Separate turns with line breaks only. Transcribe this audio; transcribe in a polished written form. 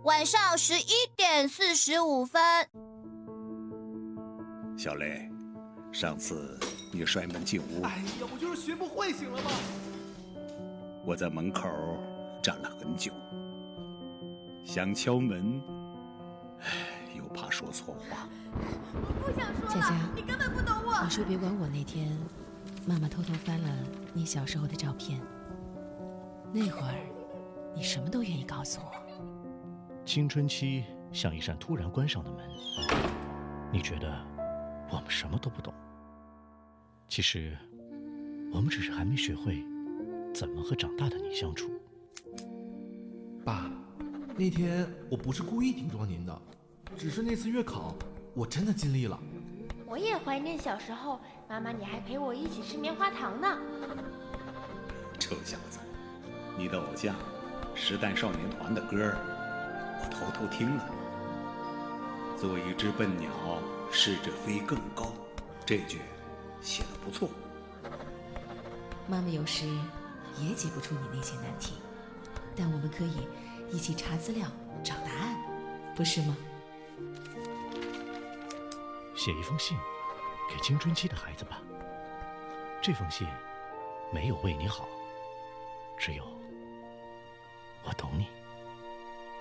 晚上11:45。
小雷，上次你摔门进屋，
哎呀，我就是学不会，行了吗？
我在门口站了很久，想敲门，又怕说错话。
我不想说了，
佳佳，
你根本不懂我。
你说别管我那天，妈妈偷偷翻了你小时候的照片，那会儿你什么都愿意告诉我。
青春期像一扇突然关上的门，你觉得我们什么都不懂，其实我们只是还没学会怎么和长大的你相处。
爸，那天我不是故意顶撞您的，只是那次月考我真的尽力了。
我也怀念小时候，妈妈你还陪我一起吃棉花糖呢。
臭小子，你的偶像时代少年团的歌我偷偷听了。做一只笨鸟，试着飞更高，这句写得不错。
妈妈有时也解不出你那些难题，但我们可以一起查资料找答案，不是吗？
写一封信给青春期的孩子吧，这封信没有为你好，只有我懂你。